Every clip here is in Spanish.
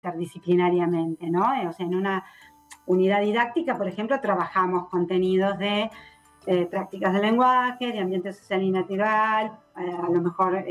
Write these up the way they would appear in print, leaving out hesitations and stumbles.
interdisciplinariamente, ¿no? O sea, en una unidad didáctica, por ejemplo, trabajamos contenidos de prácticas de lenguaje, de ambiente social y natural, a lo mejor,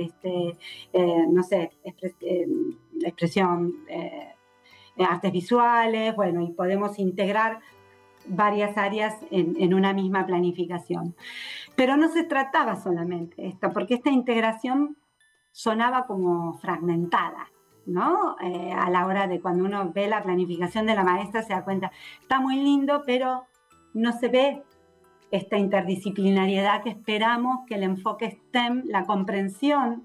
no sé, expresión, artes visuales, bueno, y podemos integrar varias áreas en una misma planificación. Pero no se trataba solamente esto, porque esta integración sonaba como fragmentada, ¿no? A la hora de cuando uno ve la planificación de la maestra se da cuenta, está muy lindo, pero no se ve esta interdisciplinariedad que esperamos que el enfoque STEM, la comprensión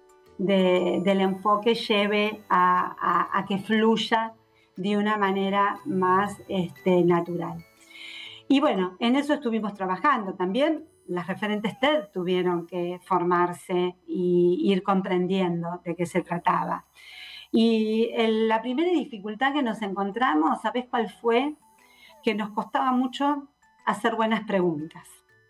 del enfoque lleve a que fluya de una manera más natural. Y bueno, en eso estuvimos trabajando también. Las referentes TED tuvieron que formarse y ir comprendiendo de qué se trataba. Y la primera dificultad que nos encontramos, ¿sabés cuál fue? Que nos costaba mucho hacer buenas preguntas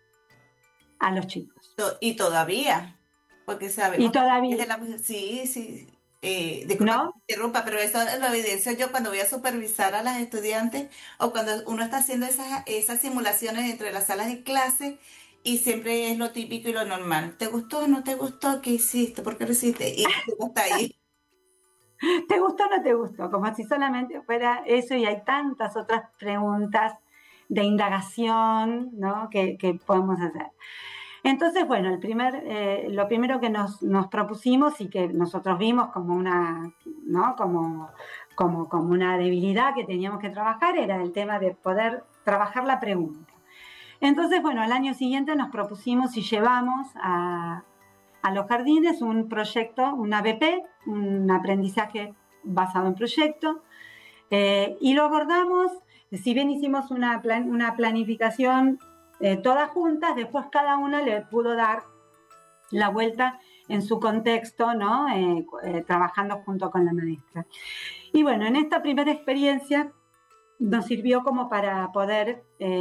a los chicos. Y todavía, porque Y sabemos que todavía, sí, sí, disculpa que ¿no? me interrumpa, pero eso lo evidencio yo cuando voy a supervisar a las estudiantes o cuando uno está haciendo esas simulaciones entre las salas de clase y siempre es lo típico y lo normal. ¿Te gustó? ¿No te gustó? ¿Qué hiciste? ¿Por qué lo hiciste? Y uno está ahí. ¿Te gustó o no te gustó? Como si solamente fuera eso y hay tantas otras preguntas de indagación, ¿no? que podemos hacer. Entonces, bueno, lo primero que nos propusimos y que nosotros vimos como una, ¿no? como una debilidad que teníamos que trabajar era el tema de poder trabajar la pregunta. Entonces, bueno, al año siguiente nos propusimos y llevamos a los jardines un proyecto, un ABP, un aprendizaje basado en proyecto, y lo abordamos, si bien hicimos una planificación todas juntas, después cada una le pudo dar la vuelta en su contexto, ¿no? Trabajando junto con la maestra. Y bueno, en esta primera experiencia nos sirvió como para poder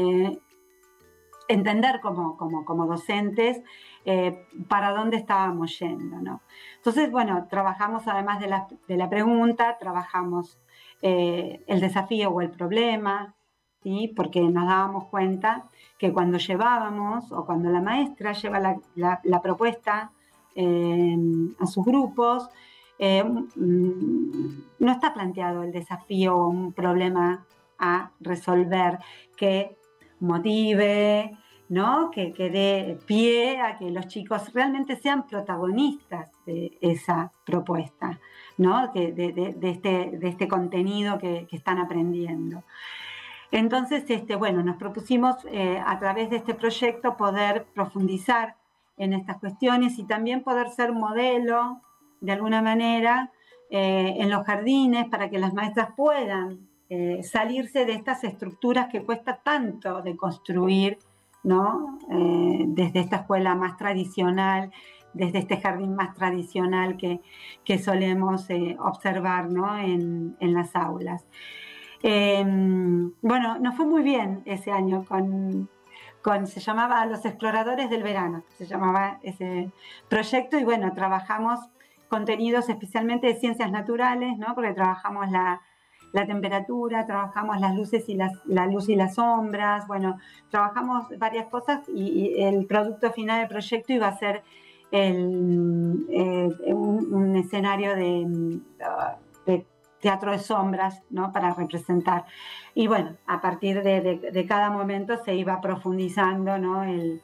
entender como docentes para dónde estábamos yendo, ¿no? Entonces, bueno, trabajamos además de la pregunta, trabajamos el desafío o el problema, ¿sí? Porque nos dábamos cuenta que cuando llevábamos o cuando la maestra lleva la propuesta a sus grupos, no está planteado el desafío o un problema a resolver que motive, ¿no? Que dé pie a que los chicos realmente sean protagonistas de esa propuesta, ¿no? de este contenido que están aprendiendo. Entonces, bueno, nos propusimos a través de este proyecto poder profundizar en estas cuestiones y también poder ser modelo, de alguna manera, en los jardines para que las maestras puedan salirse de estas estructuras que cuesta tanto de construir, ¿no? Desde esta escuela más tradicional, desde este jardín más tradicional que solemos observar, ¿no? en las aulas. Bueno, nos fue muy bien ese año se llamaba Los Exploradores del Verano, se llamaba ese proyecto, y bueno, trabajamos contenidos especialmente de ciencias naturales, ¿no? Porque trabajamos la temperatura, trabajamos las luces y la luz y las sombras, bueno, trabajamos varias cosas y el producto final del proyecto iba a ser un escenario de teatro de sombras, ¿no? Para representar. Y bueno, a partir de cada momento se iba profundizando, ¿no?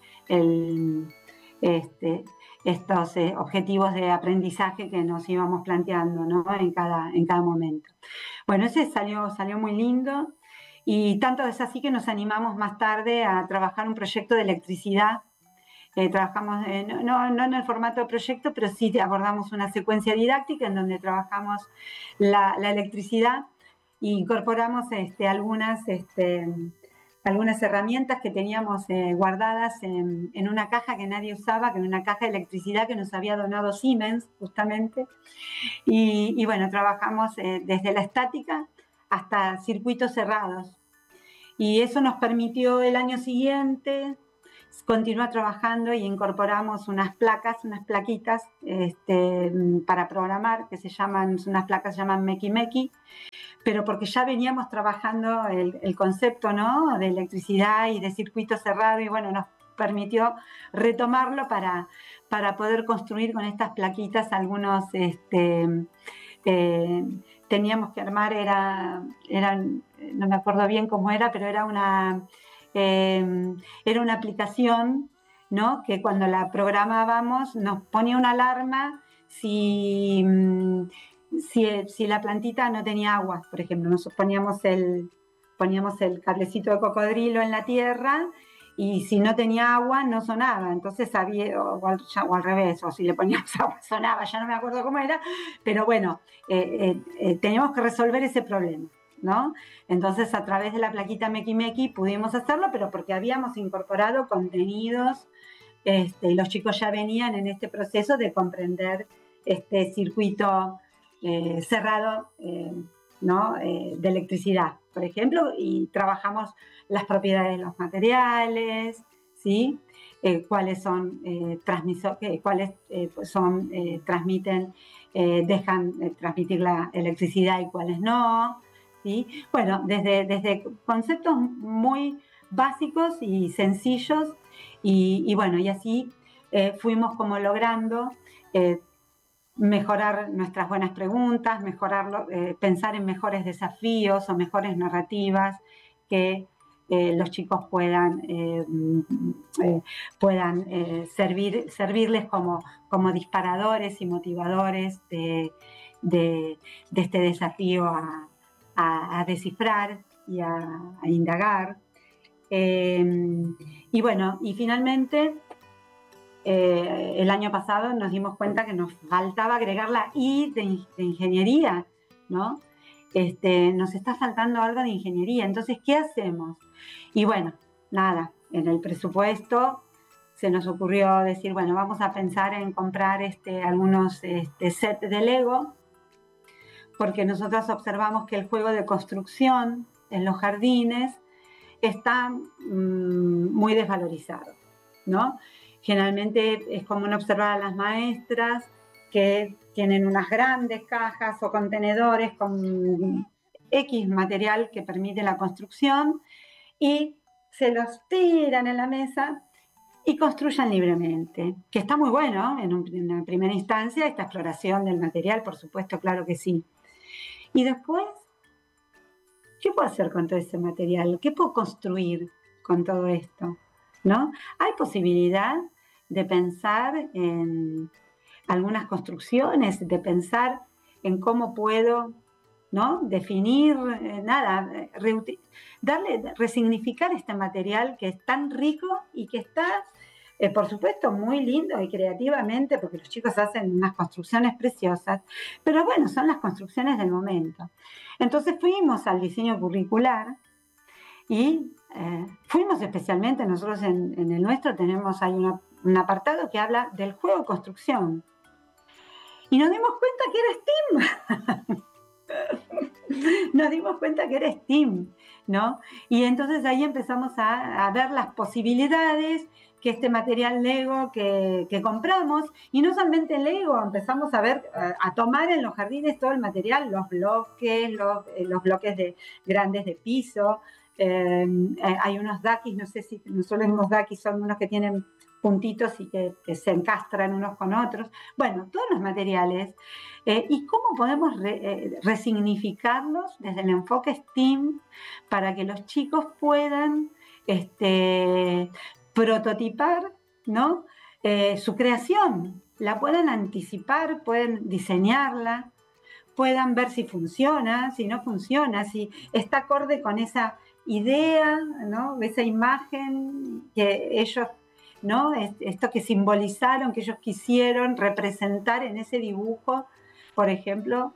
Estos objetivos de aprendizaje que nos íbamos planteando, ¿no? en cada momento. Bueno, ese salió muy lindo y tanto es así que nos animamos más tarde a trabajar un proyecto de electricidad. Trabajamos, no en el formato de proyecto, pero sí abordamos una secuencia didáctica en donde trabajamos la electricidad e incorporamos algunas herramientas que teníamos guardadas en una caja que nadie usaba, que era una caja de electricidad que nos había donado Siemens, justamente. Y bueno, trabajamos desde la estática hasta circuitos cerrados. Y eso nos permitió el año siguiente continúa trabajando y incorporamos unas plaquitas para programar, que unas placas se llaman Meki Meki, pero porque ya veníamos trabajando el concepto, ¿no?, de electricidad y de circuito cerrado, y bueno, nos permitió retomarlo para poder construir con estas plaquitas algunos, teníamos que armar, no me acuerdo bien cómo era, pero era una aplicación, ¿no?, que cuando la programábamos nos ponía una alarma si la plantita no tenía agua, por ejemplo. Nosotros poníamos el cablecito de cocodrilo en la tierra, y si no tenía agua no sonaba, entonces o al revés, o si le poníamos agua sonaba, ya no me acuerdo cómo era, pero bueno, teníamos que resolver ese problema, ¿no? Entonces, a través de la plaquita Meki Meki pudimos hacerlo, pero porque habíamos incorporado contenidos, y los chicos ya venían en este proceso de comprender este circuito cerrado, ¿no?, de electricidad, por ejemplo, y trabajamos las propiedades de los materiales, ¿sí? Cuáles son dejan transmitir la electricidad y cuáles no, ¿sí? Bueno, desde conceptos muy básicos y sencillos, y bueno, y así fuimos como logrando mejorar nuestras buenas preguntas, pensar en mejores desafíos o mejores narrativas que los chicos puedan servirles como disparadores y motivadores de este desafío a descifrar y a indagar. Y bueno, y finalmente el año pasado nos dimos cuenta que nos faltaba agregar la I de ingeniería, ¿no? Nos está faltando algo de ingeniería, entonces, ¿qué hacemos? Y bueno, nada, en el presupuesto se nos ocurrió decir, bueno, vamos a pensar en comprar algunos sets de Lego, porque nosotros observamos que el juego de construcción en los jardines está muy desvalorizado, ¿no? Generalmente es común observar a las maestras que tienen unas grandes cajas o contenedores con X material que permite la construcción, y se los tiran en la mesa y construyan libremente, que está muy bueno en una primera instancia, esta exploración del material, por supuesto, claro que sí. Y después, ¿qué puedo hacer con todo ese material? ¿Qué puedo construir con todo esto? ¿No? Hay posibilidad de pensar en algunas construcciones, de pensar en cómo puedo, ¿no?, definir, resignificar este material que es tan rico y que está, por supuesto, muy lindo y creativamente, porque los chicos hacen unas construcciones preciosas, pero bueno, son las construcciones del momento. Entonces fuimos al diseño curricular y fuimos especialmente, nosotros en el nuestro hay un apartado que habla del juego de construcción. Y nos dimos cuenta que era STEAM. Nos dimos cuenta que era STEAM, ¿no? Y entonces ahí empezamos a ver las posibilidades que este material Lego que compramos, y no solamente Lego, empezamos a tomar en los jardines todo el material, los bloques grandes de piso. Hay unos daquis, no sé si nosotros los daquis son unos que tienen puntitos y que se encastran unos con otros. Bueno, todos los materiales. ¿Y cómo podemos resignificarlos desde el enfoque STEAM para que los chicos puedan prototipar, ¿no?, su creación, la puedan anticipar, pueden diseñarla, puedan ver si funciona, si no funciona, si está acorde con esa idea, ¿no?, esa imagen que ellos, ¿no?, esto que simbolizaron, que ellos quisieron representar en ese dibujo, por ejemplo,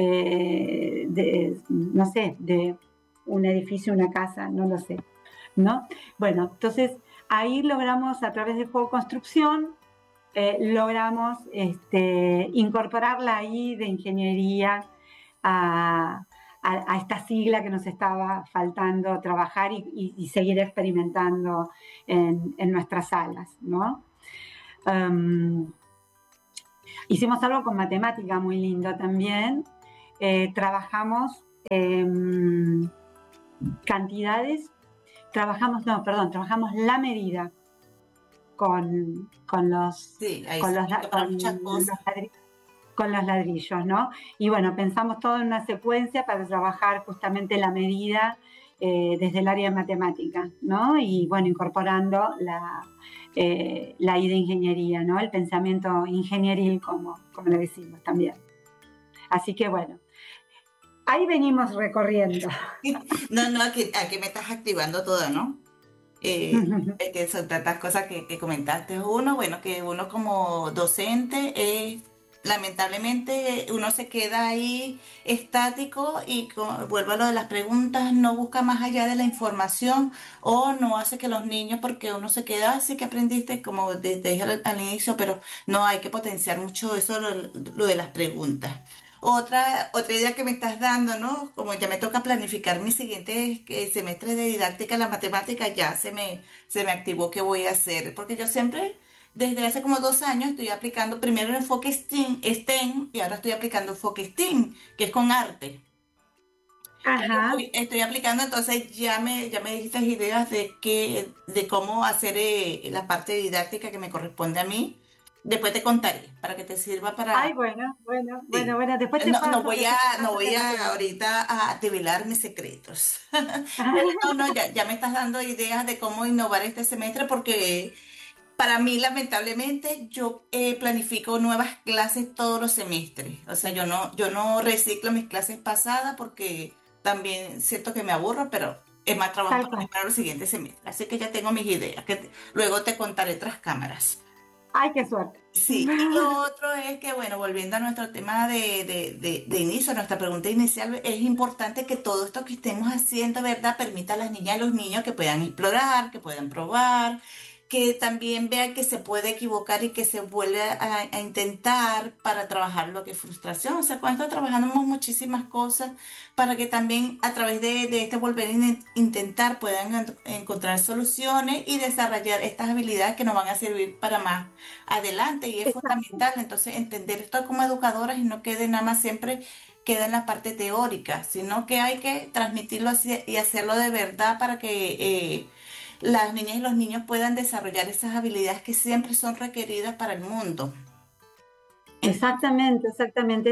de un edificio, una casa, no lo sé, ¿no? Bueno, entonces ahí logramos, a través del juego de construcción, logramos incorporarla ahí de ingeniería a esta sigla que nos estaba faltando trabajar y seguir experimentando en nuestras salas, ¿no? Hicimos algo con matemática muy lindo también. Trabajamos cantidades, trabajamos la medida con los, Sí, ahí con se los, encuentran muchas cosas. con los ladrillos, ¿no? Y bueno, pensamos todo en una secuencia para trabajar justamente la medida desde el área de matemática, ¿no? Y bueno, incorporando la I de ingeniería, ¿no? El pensamiento ingenieril, como le decimos también. Así que bueno, ahí venimos recorriendo. No, no, aquí me estás activando todo, ¿no? Es que son tantas cosas que comentaste. Uno, bueno, que uno como docente, lamentablemente uno se queda ahí estático y vuelvo a lo de las preguntas, no busca más allá de la información o no hace que los niños, porque uno se queda así que aprendiste, como te dije al inicio, pero no hay que potenciar mucho eso, lo de las preguntas. Otra idea que me estás dando, ¿no? Como ya me toca planificar mi siguiente semestre de didáctica en la matemática, ya se me activó qué voy a hacer. Porque yo siempre, desde hace como 2 años, estoy aplicando primero el enfoque STEM y ahora estoy aplicando enfoque STEAM, que es con arte. Ajá. Estoy aplicando, entonces ya me dijiste ideas de cómo hacer la parte didáctica que me corresponde a mí. Después te contaré para que te sirva Ay, para. Sí. bueno, después No, no voy después a, te no paso voy qué a material. ahorita a develar mis secretos. Pero no, no, ya me estás dando ideas de cómo innovar este semestre porque para mí, lamentablemente, yo planifico nuevas clases todos los semestres. O sea, yo no reciclo mis clases pasadas porque también siento que me aburro, pero es más trabajo Tal para mí cual. para el siguiente semestre. Así que ya tengo mis ideas, luego te contaré tras cámaras. Ay, qué suerte. Sí, y lo otro es que, bueno, volviendo a nuestro tema de inicio, nuestra pregunta inicial, es importante que todo esto que estemos haciendo, ¿verdad?, permita a las niñas y a los niños que puedan explorar, que puedan probar, que también vean que se puede equivocar y que se vuelve a intentar para trabajar lo que es frustración. O sea, cuando trabajamos muchísimas cosas para que también a través de este volver a intentar puedan encontrar soluciones y desarrollar estas habilidades que nos van a servir para más adelante y es Exacto. fundamental entonces entender esto como educadoras y no quede nada más siempre queda en la parte teórica, sino que hay que transmitirlo así y hacerlo de verdad para que las niñas y los niños puedan desarrollar esas habilidades que siempre son requeridas para el mundo. Entonces, Exactamente, exactamente.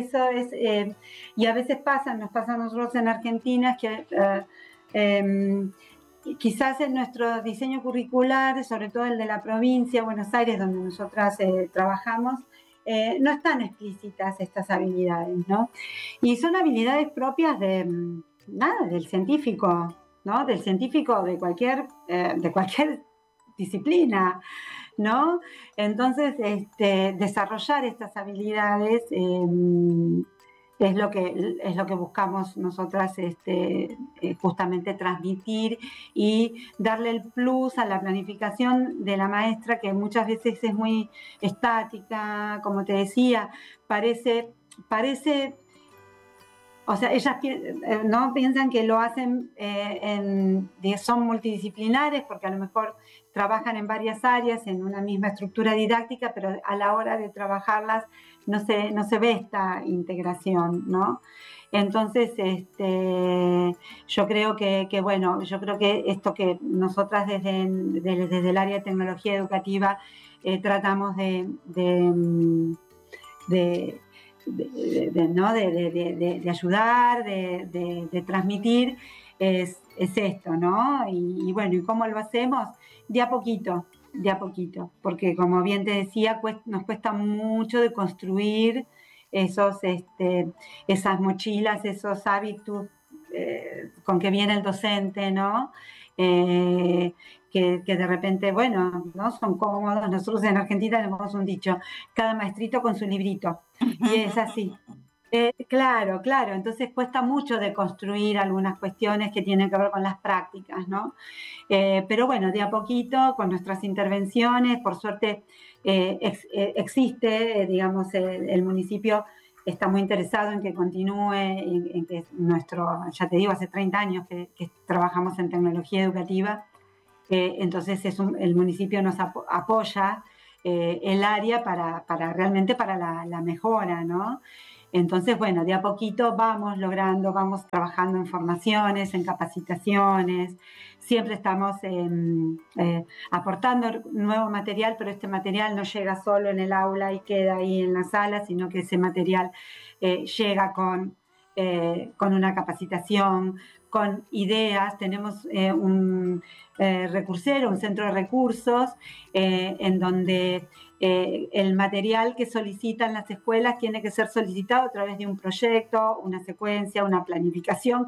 Y a veces nos pasa a nosotros en Argentina que em, quizás en nuestro diseño curricular, sobre todo el de la provincia de Buenos Aires, donde nosotras trabajamos, no están explícitas estas habilidades, ¿no? Y son habilidades propias nada, del científico, ¿no? Del científico de cualquier disciplina, ¿no? Entonces, desarrollar estas habilidades es lo que buscamos nosotras justamente transmitir y darle el plus a la planificación de la maestra, que muchas veces es muy estática, como te decía, parece o sea, ellas no piensan que lo hacen, son multidisciplinares porque a lo mejor trabajan en varias áreas en una misma estructura didáctica, pero a la hora de trabajarlas no se ve esta integración, ¿no? Entonces, yo creo que esto que nosotras desde el área de tecnología educativa tratamos de, ¿no? de ayudar, de transmitir, es esto, ¿no? Y bueno, ¿y cómo lo hacemos? De a poquito, porque como bien te decía, nos cuesta mucho de construir esas mochilas, esos hábitos con que viene el docente, ¿no? Eh, que de repente, bueno, ¿no? Son cómodos. Nosotros en Argentina tenemos un dicho, cada maestrito con su librito. Y es así. Claro, claro, entonces cuesta mucho de construir algunas cuestiones que tienen que ver con las prácticas, ¿no? Pero bueno, de a poquito, con nuestras intervenciones, por suerte existe, digamos, el municipio está muy interesado en que continúe, en que ya te digo, hace 30 años que trabajamos en tecnología educativa, entonces el municipio nos apoya el área realmente para la mejora, ¿no? Entonces, bueno, de a poquito vamos logrando, vamos trabajando en formaciones, en capacitaciones, siempre estamos aportando nuevo material, pero este material no llega solo en el aula y queda ahí en la sala, sino que ese material llega con una capacitación, con ideas. Tenemos un recursero, un centro de recursos, en donde el material que solicitan las escuelas tiene que ser solicitado a través de un proyecto, una secuencia, una planificación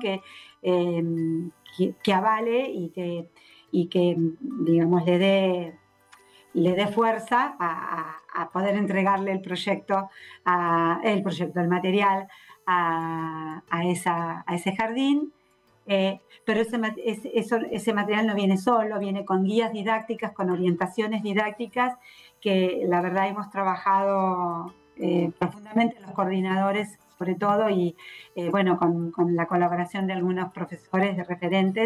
que avale y que digamos, le dé fuerza a poder entregarle el el material a ese jardín. Pero ese material no viene solo, viene con guías didácticas, con orientaciones didácticas, que la verdad hemos trabajado profundamente los coordinadores, sobre todo, y bueno, con la colaboración de algunos profesores de referentes,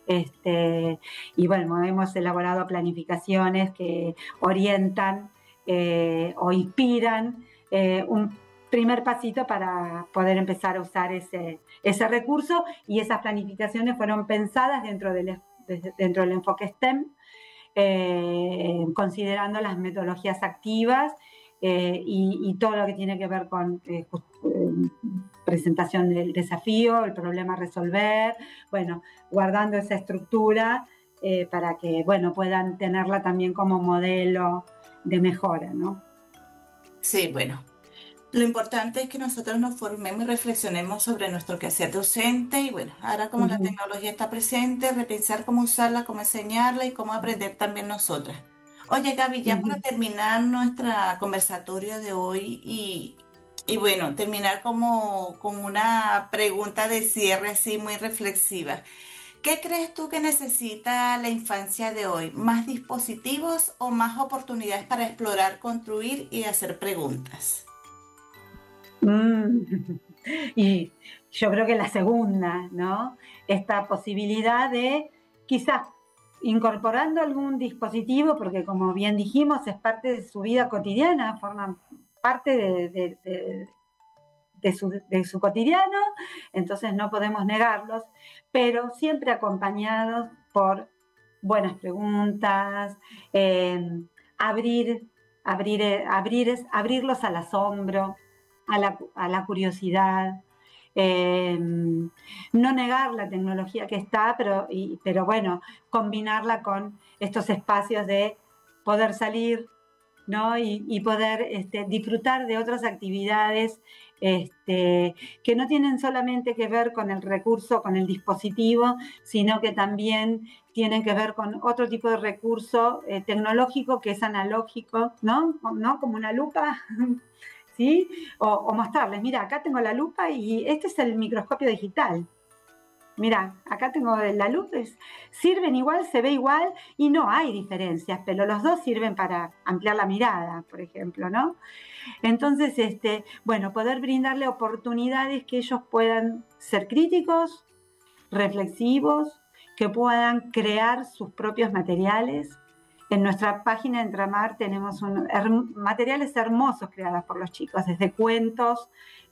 y bueno, hemos elaborado planificaciones que orientan o inspiran un primer pasito para poder empezar a usar ese recurso, y esas planificaciones fueron pensadas dentro del enfoque STEM, considerando las metodologías activas y todo lo que tiene que ver con presentación del desafío, el problema a resolver, bueno, guardando esa estructura para que, bueno, puedan tenerla también como modelo de mejora, ¿no? Sí, bueno. Lo importante es que nosotros nos formemos y reflexionemos sobre nuestro quehacer docente y bueno, ahora como la Uh-huh. tecnología está presente, repensar cómo usarla, cómo enseñarla y cómo aprender también nosotras. Oye, Gaby, ya para Uh-huh. terminar nuestra conversatorio de hoy y bueno, terminar como con una pregunta de cierre así muy reflexiva. ¿Qué crees tú que necesita la infancia de hoy? ¿Más dispositivos o más oportunidades para explorar, construir y hacer preguntas? Mm. Y yo creo que la segunda, ¿no? Esta posibilidad de quizás incorporando algún dispositivo, porque como bien dijimos, es parte de su vida cotidiana, forman parte de su cotidiano, entonces no podemos negarlos, pero siempre acompañados por buenas preguntas, eh, abrir, abrirlos al asombro, a la curiosidad, no negar la tecnología que está, pero bueno, combinarla con estos espacios de poder salir, ¿no? Y poder disfrutar de otras actividades que no tienen solamente que ver con el recurso, con el dispositivo, sino que también tienen que ver con otro tipo de recurso tecnológico que es analógico, ¿no? ¿No? Como una lupa, ¿sí? O mostrarles, mira, acá tengo la lupa y este es el microscopio digital. Mira, acá tengo la luz, sirven igual, se ve igual y no hay diferencias, pero los dos sirven para ampliar la mirada, por ejemplo, ¿no? Entonces, bueno, poder brindarle oportunidades que ellos puedan ser críticos, reflexivos, que puedan crear sus propios materiales. En nuestra página de Entramar tenemos materiales hermosos creados por los chicos, desde cuentos,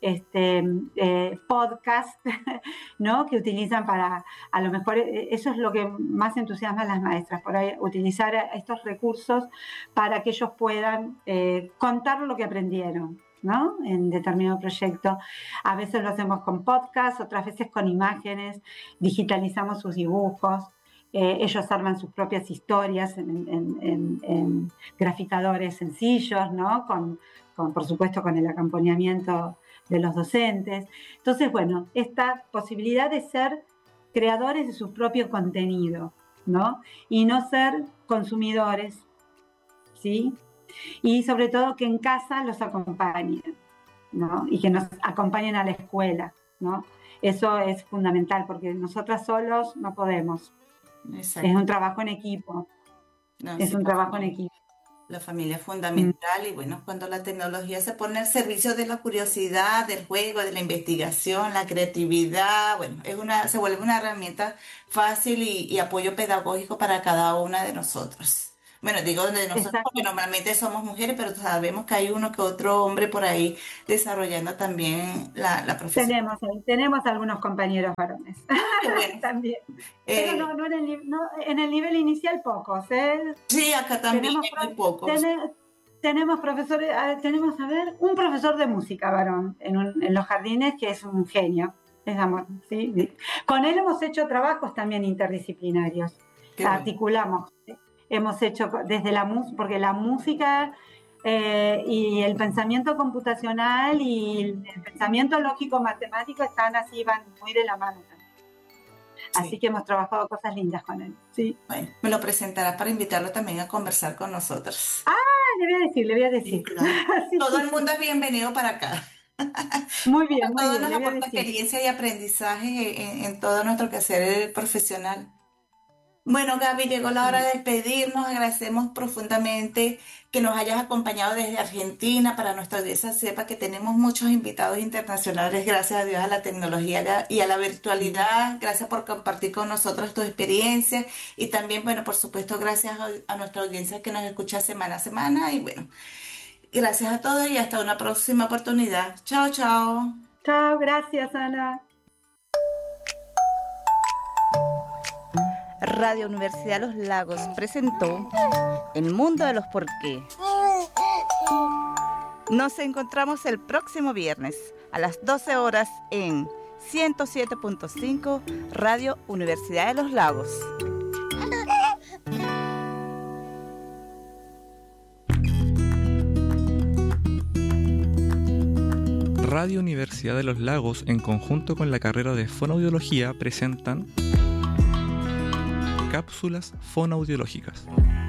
podcast, ¿no? Que utilizan a lo mejor, eso es lo que más entusiasma a las maestras, por ahí, utilizar estos recursos para que ellos puedan contar lo que aprendieron, ¿no? En determinado proyecto. A veces lo hacemos con podcast, otras veces con imágenes, digitalizamos sus dibujos. Ellos arman sus propias historias en graficadores sencillos, ¿no? Por supuesto, con el acompañamiento de los docentes. Entonces, bueno, esta posibilidad de ser creadores de su propio contenido, ¿no? Y no ser consumidores, ¿sí? Y sobre todo que en casa los acompañen, ¿no? Y que nos acompañen a la escuela, ¿no? Eso es fundamental porque nosotras solos no podemos. Es Exacto. un trabajo en equipo. No, Es sí, un por trabajo en favor. equipo. La familia es Mm, fundamental y bueno, cuando la tecnología se pone al servicio de la curiosidad, del juego, de la investigación, la creatividad, bueno, se vuelve una herramienta fácil y apoyo pedagógico para cada una de nosotros. Bueno, digo de nosotros porque exacto. normalmente somos mujeres, pero sabemos que hay uno que otro hombre por ahí desarrollando también la profesión. Tenemos algunos compañeros varones Ah, qué bueno. también, pero Eh, no en el nivel inicial pocos, ¿eh? sí, acá también Tenemos, hay muy pro- pocos. tene- tenemos profesores, tenemos, a ver, un profesor de música varón en los jardines que es un genio. Es amor, ¿sí? Con él hemos hecho trabajos también interdisciplinarios, Qué bueno. articulamos, hemos hecho desde la música, porque la música y el pensamiento computacional y el pensamiento lógico-matemático están así, van muy de la mano también. Así Sí. que hemos trabajado cosas lindas con él. Sí. Bueno, me lo presentarás para invitarlo también a conversar con nosotros. Ah, le voy a Sí, decir. claro. Sí, Todo sí, el mundo sí. es bienvenido para acá. Muy Todo bien, nos le voy a aporta decir. experiencia y aprendizaje en todo nuestro quehacer profesional. Bueno, Gaby, llegó la hora Sí. de despedirnos. Agradecemos profundamente que nos hayas acompañado desde Argentina. Para nuestra audiencia sepa que tenemos muchos invitados internacionales, gracias a Dios, a la tecnología y a la virtualidad. Gracias por compartir con nosotros tu experiencia y también, bueno, por supuesto, gracias a nuestra audiencia que nos escucha semana a semana. Y bueno, gracias a todos y hasta una próxima oportunidad. Chao, chao. Chao, gracias, Ana. Radio Universidad de Los Lagos presentó El Mundo de los Por qué. Nos encontramos el próximo viernes a las 12 horas en 107.5 Radio Universidad de Los Lagos. Radio Universidad de los Lagos, en conjunto con la carrera de Fonoaudiología, presentan cápsulas fonoaudiológicas.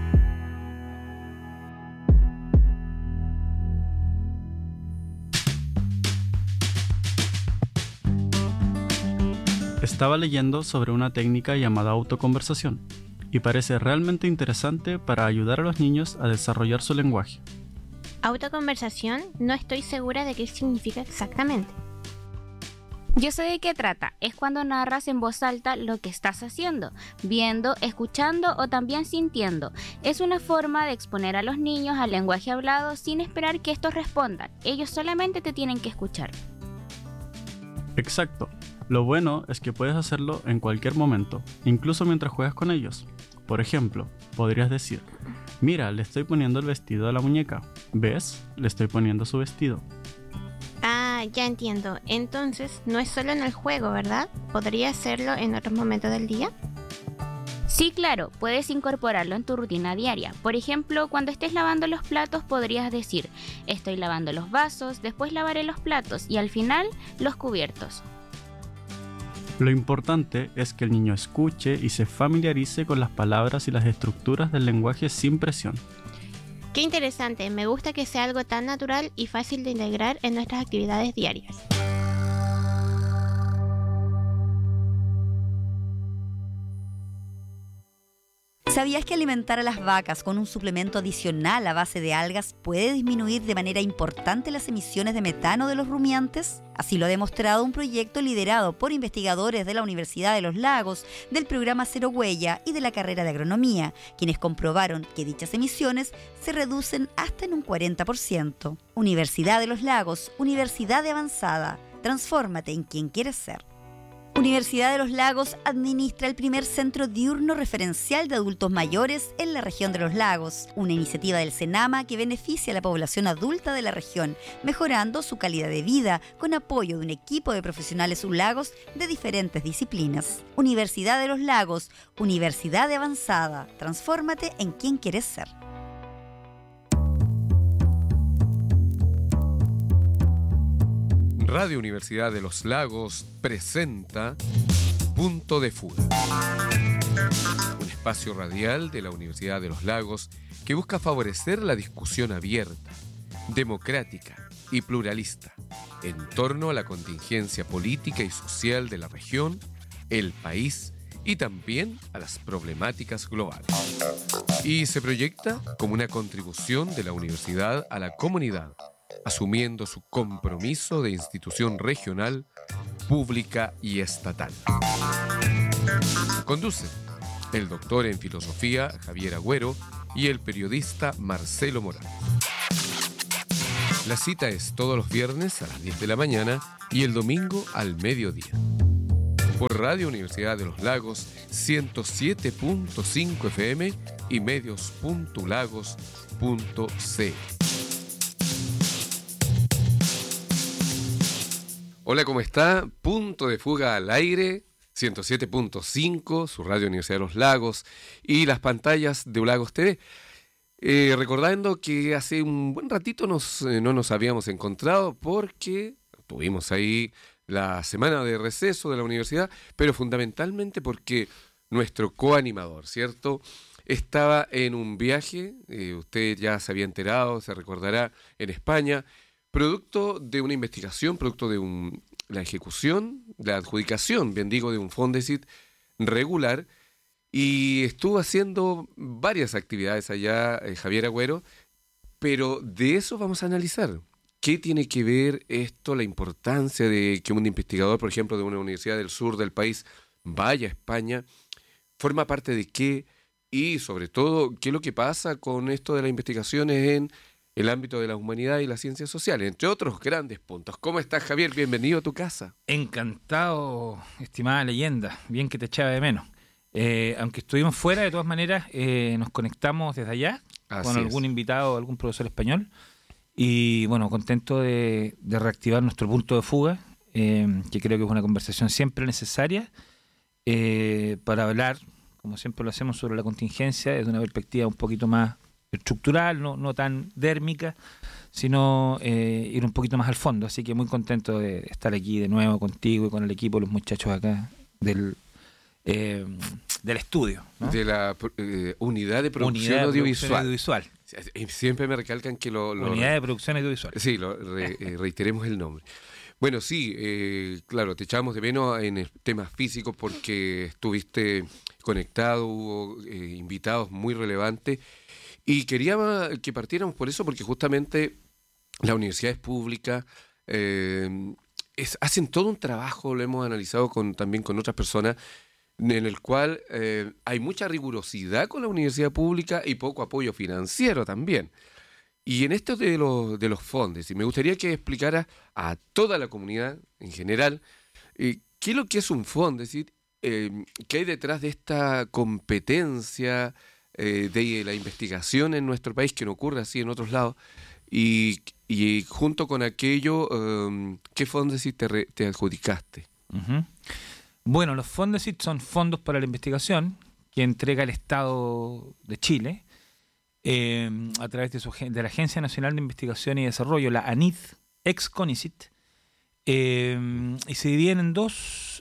Estaba leyendo sobre una técnica llamada autoconversación y parece realmente interesante para ayudar a los niños a desarrollar su lenguaje. Autoconversación, no estoy segura de qué significa exactamente. Yo sé de qué trata. Es cuando narras en voz alta lo que estás haciendo, viendo, escuchando o también sintiendo. Es una forma de exponer a los niños al lenguaje hablado sin esperar que estos respondan. Ellos solamente te tienen que escuchar. Exacto. Lo bueno es que puedes hacerlo en cualquier momento, incluso mientras juegas con ellos. Por ejemplo, podrías decir: mira, le estoy poniendo el vestido a la muñeca. ¿Ves? Le estoy poniendo su vestido. Ah, ya entiendo. Entonces, no es solo en el juego, ¿verdad? ¿Podría hacerlo en otros momentos del día? Sí, claro, puedes incorporarlo en tu rutina diaria. Por ejemplo, cuando estés lavando los platos podrías decir: estoy lavando los vasos, después lavaré los platos y al final los cubiertos. Lo importante es que el niño escuche y se familiarice con las palabras y las estructuras del lenguaje sin presión. Qué interesante, me gusta que sea algo tan natural y fácil de integrar en nuestras actividades diarias. ¿Sabías que alimentar a las vacas con un suplemento adicional a base de algas puede disminuir de manera importante las emisiones de metano de los rumiantes? Así lo ha demostrado un proyecto liderado por investigadores de la Universidad de Los Lagos, del programa Cero Huella y de la carrera de Agronomía, quienes comprobaron que dichas emisiones se reducen hasta en un 40%. Universidad de Los Lagos, universidad de avanzada. Transfórmate en quien quieres ser. Universidad de Los Lagos administra el primer centro diurno referencial de adultos mayores en la región de Los Lagos, una iniciativa del CENAMA que beneficia a la población adulta de la región, mejorando su calidad de vida con apoyo de un equipo de profesionales lagos de diferentes disciplinas. Universidad de Los Lagos, universidad de avanzada. Transfórmate en quien quieres ser. Radio Universidad de los Lagos presenta Punto de Fuga, un espacio radial de la Universidad de los Lagos que busca favorecer la discusión abierta, democrática y pluralista en torno a la contingencia política y social de la región, el país y también a las problemáticas globales. Y se proyecta como una contribución de la universidad a la comunidad, asumiendo su compromiso de institución regional, pública y estatal. Conduce el doctor en filosofía Javier Agüero y el periodista Marcelo Morales. La cita es todos los viernes a las 10 de la mañana y el domingo al mediodía. Por Radio Universidad de los Lagos 107.5 FM y medios.lagos.c. Hola, ¿cómo está? Punto de fuga al aire, 107.5, su Radio Universidad de los Lagos y las pantallas de Lagos TV. Recordando que hace un buen ratito no nos habíamos encontrado porque tuvimos ahí la semana de receso de la universidad, pero fundamentalmente porque nuestro coanimador, ¿cierto?, estaba en un viaje, usted ya se había enterado, se recordará, en España, producto de una investigación, producto de la ejecución, la adjudicación, bien digo, de un Fondesit regular, y estuvo haciendo varias actividades allá, Javier Agüero, pero de eso vamos a analizar. ¿Qué tiene que ver esto, la importancia de que un investigador, por ejemplo, de una universidad del sur del país vaya a España? ¿Forma parte de qué? Y sobre todo, ¿qué es lo que pasa con esto de las investigaciones en el ámbito de la humanidad y las ciencias sociales? Entre otros grandes puntos. ¿Cómo estás, Javier? Bienvenido a tu casa. Encantado, estimada leyenda. Bien que te echaba de menos. Aunque estuvimos fuera, de todas maneras, nos conectamos desde allá con algún invitado, algún profesor español. Y bueno, contento de reactivar nuestro punto de fuga, que creo que es una conversación siempre necesaria para hablar, como siempre lo hacemos, sobre la contingencia desde una perspectiva un poquito más estructural, no tan dérmica, sino ir un poquito más al fondo. Así que muy contento de estar aquí de nuevo contigo y con el equipo, los muchachos acá del estudio, ¿no? De la unidad de producción audiovisual. Siempre me recalcan que unidad de producción audiovisual. Sí, reiteremos el nombre. Bueno, sí, claro, te echamos de menos en temas físicos porque estuviste conectado, hubo invitados muy relevantes y quería que partiéramos por eso porque justamente las universidades públicas hacen todo un trabajo, lo hemos analizado también con otras personas, en el cual hay mucha rigurosidad con la universidad pública y poco apoyo financiero también. Y en esto de los fondos, y me gustaría que explicara a toda la comunidad en general qué es lo que es un Fondesit, qué hay detrás de esta competencia de la investigación en nuestro país, que no ocurre así en otros lados, y junto con aquello, ¿qué Fondesit te adjudicaste? Uh-huh. Bueno, los Fondesit son fondos para la investigación que entrega el Estado de Chile a través de la Agencia Nacional de Investigación y Desarrollo, la ANID, ex CONICIT, y se dividen en dos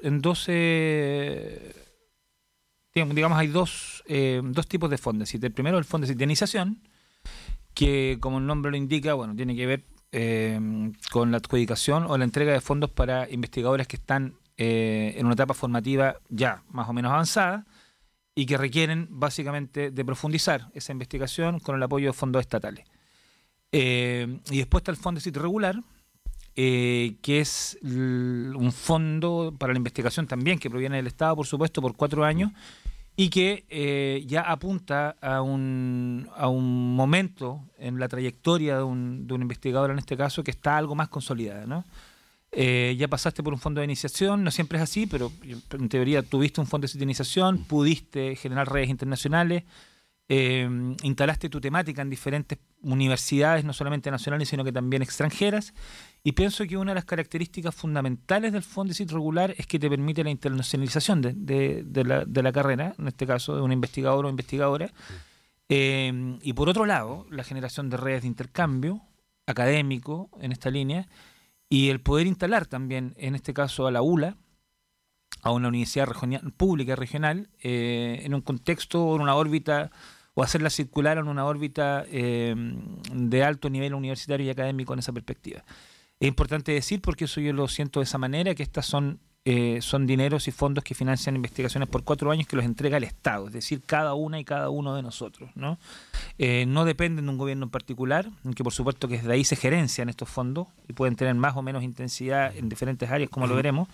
digamos, hay dos tipos de Fondesit. El primero, el Fondesit de iniciación, que como el nombre lo indica, bueno, tiene que ver con la adjudicación o la entrega de fondos para investigadores que están en una etapa formativa ya más o menos avanzada y que requieren básicamente de profundizar esa investigación con el apoyo de fondos estatales. Y después está el Fondesit regular, que es un fondo para la investigación también que proviene del Estado, por supuesto, por 4 años y que ya apunta a un momento en la trayectoria de un investigador, en este caso, que está algo más consolidada, ¿no? Ya pasaste por un fondo de iniciación, no siempre es así, pero en teoría tuviste un fondo de iniciación, pudiste generar redes internacionales, instalaste tu temática en diferentes universidades, no solamente nacionales, sino que también extranjeras, y pienso que una de las características fundamentales del Fondesit regular es que te permite la internacionalización de la carrera, en este caso de un investigador o investigadora, y por otro lado, la generación de redes de intercambio académico en esta línea, y el poder instalar también, en este caso a la ULA, a una universidad pública regional, en un contexto o en una órbita, o hacerla circular en una órbita de alto nivel universitario y académico en esa perspectiva. Es importante decir, porque eso yo lo siento de esa manera, que estas son son dineros y fondos que financian investigaciones por 4 años que los entrega el Estado, es decir, cada una y cada uno de nosotros, ¿no? No dependen de un gobierno en particular, que por supuesto que desde ahí se gerencian estos fondos y pueden tener más o menos intensidad en diferentes áreas, como lo veremos,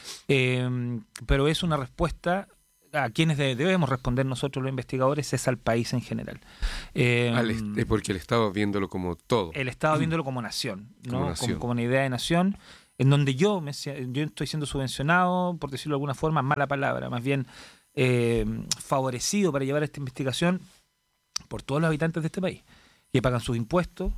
pero es una respuesta a quienes debemos responder nosotros los investigadores, es al país en general. Porque el Estado viéndolo como todo. El Estado viéndolo como nación, ¿no? Como nación. Como una idea de nación, en donde yo estoy siendo subvencionado, por decirlo de alguna forma, mala palabra, más bien favorecido para llevar esta investigación por todos los habitantes de este país, que pagan sus impuestos,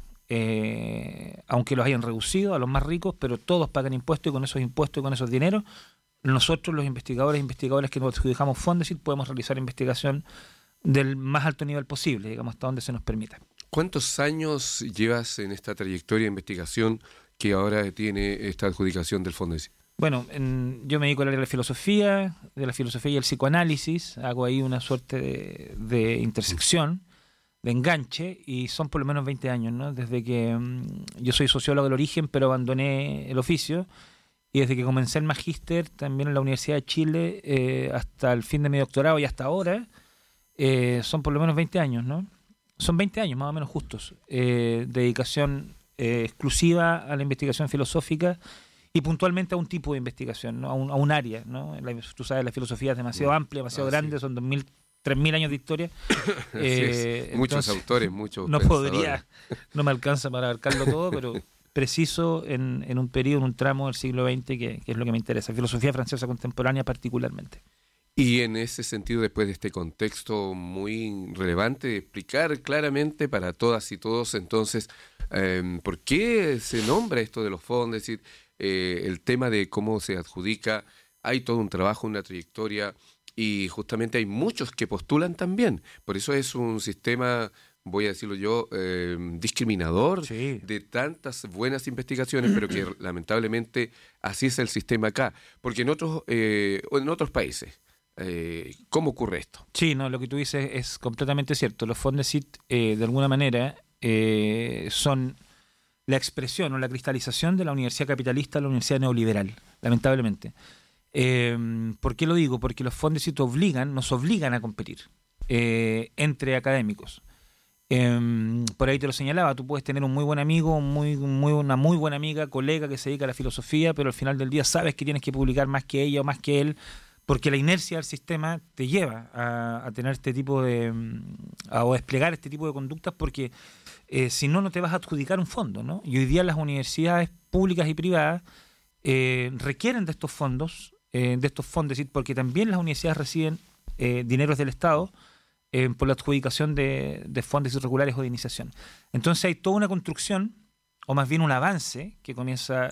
aunque los hayan reducido a los más ricos, pero todos pagan impuestos y con esos impuestos y con esos dineros, nosotros los investigadores e investigadoras que nos adjudicamos Fondesit podemos realizar investigación del más alto nivel posible, digamos, hasta donde se nos permita. ¿Cuántos años llevas en esta trayectoria de investigación que ahora tiene esta adjudicación del Fondesit? Bueno, yo me dedico al área de la filosofía y el psicoanálisis, hago ahí una suerte de intersección, de enganche, y son por lo menos 20 años, ¿no? Desde que yo soy sociólogo del origen, pero abandoné el oficio, y desde que comencé el magíster también en la Universidad de Chile hasta el fin de mi doctorado y hasta ahora, son por lo menos 20 años, ¿no? Son 20 años más o menos justos, dedicación exclusiva a la investigación filosófica y puntualmente a un tipo de investigación, ¿no? a un área, ¿no? Tú sabes, la filosofía es demasiado amplia, demasiado grande, son 2.000, 3.000 años de historia. Muchos autores, muchos no pensadores. No me alcanza para abarcarlo todo, pero preciso en un periodo, en un tramo del siglo XX que es lo que me interesa, filosofía francesa contemporánea particularmente. Y en ese sentido, después de este contexto muy relevante, explicar claramente para todas y todos, entonces, ¿por qué se nombra esto de los fondos? Es decir, el tema de cómo se adjudica, hay todo un trabajo, una trayectoria, y justamente hay muchos que postulan también. Por eso es un sistema, voy a decirlo yo, discriminador de tantas buenas investigaciones, pero que lamentablemente así es el sistema acá. Porque en otros países, ¿cómo ocurre esto? Sí, no, lo que tú dices es completamente cierto. Los Fondesit, de alguna manera, son la expresión o la cristalización de la universidad capitalista, la universidad neoliberal, lamentablemente. ¿Por qué lo digo? Porque los Fondesit nos obligan a competir entre académicos. Por ahí te lo señalaba, tú puedes tener un muy buen amigo, una muy buena amiga, colega que se dedica a la filosofía, pero al final del día sabes que tienes que publicar más que ella o más que él, porque la inercia del sistema te lleva a tener este tipo o a desplegar este tipo de conductas, porque si no, no te vas a adjudicar un fondo, ¿no? Y hoy día las universidades públicas y privadas requieren de estos fondos, de estos Fondesit, porque también las universidades reciben dineros del Estado por la adjudicación de fondos irregulares o de iniciación. Entonces hay toda una construcción, o más bien un avance, que comienza,